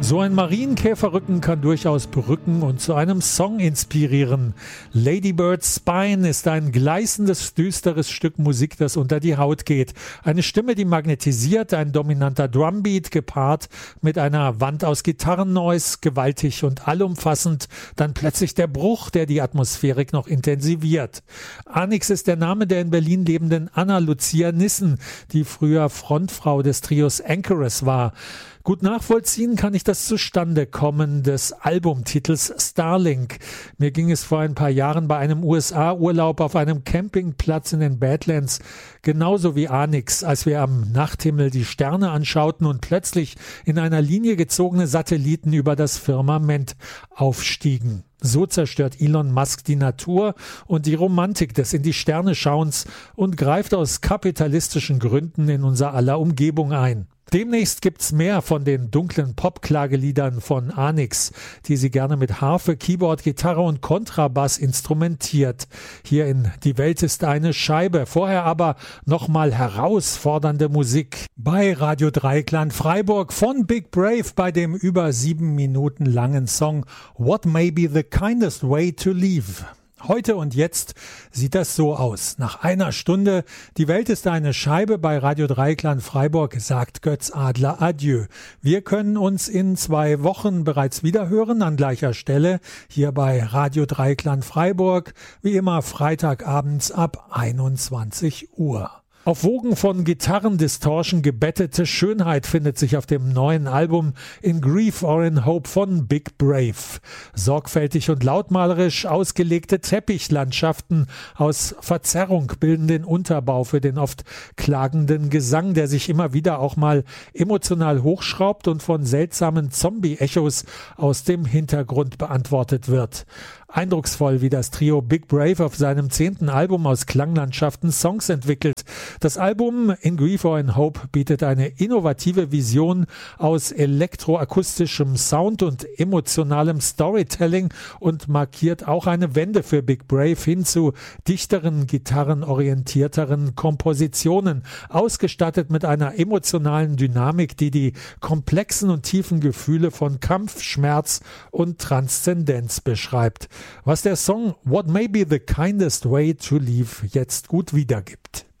So ein Marienkäferrücken kann durchaus berücken und zu einem Song inspirieren. Ladybird's Spine ist ein gleißendes, düsteres Stück Musik, das unter die Haut geht. Eine Stimme, die magnetisiert, ein dominanter Drumbeat gepaart mit einer Wand aus Gitarrennoise, gewaltig und allumfassend. Dann plötzlich der Bruch, der die Atmosphärik noch intensiviert. Anix ist der Name der in Berlin lebenden Anna Lucia Nissen, die früher Frontfrau des Trios Anchoress war. Gut nachvollziehen kann ich das Zustandekommen des Albumtitels Starlink. Mir ging es vor ein paar Jahren bei einem USA-Urlaub auf einem Campingplatz in den Badlands genauso wie Anix, als wir am Nachthimmel die Sterne anschauten und plötzlich in einer Linie gezogene Satelliten über das Firmament aufstiegen. So zerstört Elon Musk die Natur und die Romantik des in die Sterne schauens und greift aus kapitalistischen Gründen in unser aller Umgebung ein. Demnächst gibt's mehr von den dunklen Pop-Klageliedern von Anix, die sie gerne mit Harfe, Keyboard, Gitarre und Kontrabass instrumentiert. Hier in Die Welt ist eine Scheibe. Vorher aber nochmal herausfordernde Musik. Bei Radio Dreieckland Freiburg von Big Brave bei dem über 7 Minuten langen Song What May Be the Kindest Way to Leave. Heute und jetzt sieht das so aus. Nach einer Stunde, die Welt ist eine Scheibe bei Radio Dreieckland Freiburg, sagt Götz Adler Adieu. Wir können uns in 2 Wochen bereits wieder hören an gleicher Stelle, hier bei Radio Dreieckland Freiburg, wie immer Freitagabends ab 21 Uhr. Auf Wogen von Gitarrendistortion gebettete Schönheit findet sich auf dem neuen Album In Grief or in Hope von Big Brave. Sorgfältig und lautmalerisch ausgelegte Teppichlandschaften aus Verzerrung bilden den Unterbau für den oft klagenden Gesang, der sich immer wieder auch mal emotional hochschraubt und von seltsamen Zombie-Echos aus dem Hintergrund beantwortet wird. Eindrucksvoll, wie das Trio Big Brave auf seinem 10. Album aus Klanglandschaften Songs entwickelt. Das Album In Grief or in Hope bietet eine innovative Vision aus elektroakustischem Sound und emotionalem Storytelling und markiert auch eine Wende für Big Brave hin zu dichteren, gitarrenorientierteren Kompositionen, ausgestattet mit einer emotionalen Dynamik, die die komplexen und tiefen Gefühle von Kampf, Schmerz und Transzendenz beschreibt. Was der Song What May Be the Kindest Way to Leave jetzt gut wiedergibt.